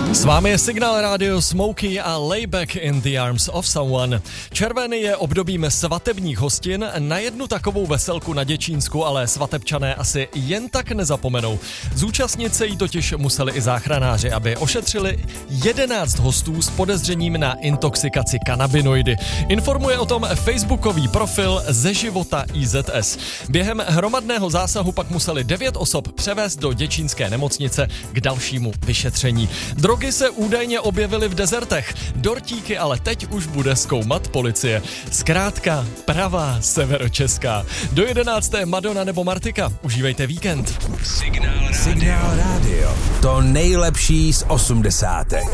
S vámi je Signál Radio Smokey a Layback in the Arms of Someone. Červený je obdobím svatebních hostin, na jednu takovou veselku na Děčínsku ale svatebčané asi jen tak nezapomenou. Zúčastnit se jí totiž museli i záchranáři, aby ošetřili 11 hostů s podezřením na intoxikaci kanabinoidy. Informuje o tom facebookový profil Ze života IZS. Během hromadného zásahu pak museli 9 osob převést do děčínské nemocnice k dalšímu vyšetření. Drogy se údajně objevily v dezertech, dortíky ale teď už bude zkoumat policie. Zkrátka pravá severočeská. Do 11. Madonna nebo Martika. Užívejte víkend. Signál Radio. To nejlepší z 80.